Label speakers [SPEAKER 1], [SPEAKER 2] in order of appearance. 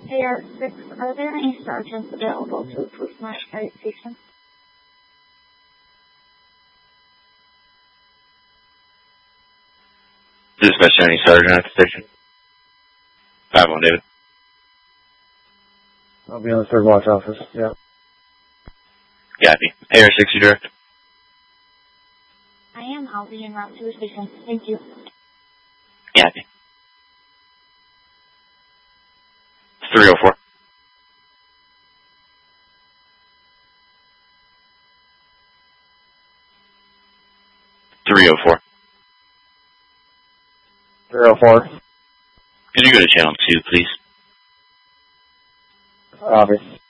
[SPEAKER 1] AR6, are there any sergeants available to approve my citation?
[SPEAKER 2] Dispatch any sergeant at the station? 5-1, David.
[SPEAKER 3] I'll be on the third watch office, yeah.
[SPEAKER 2] Copy. AR6, you direct?
[SPEAKER 1] I am. I'll be en route to the station. Thank you.
[SPEAKER 2] Copy. 304. .304.
[SPEAKER 3] 304.
[SPEAKER 2] Can you go to channel 2, please?
[SPEAKER 3] Obvious.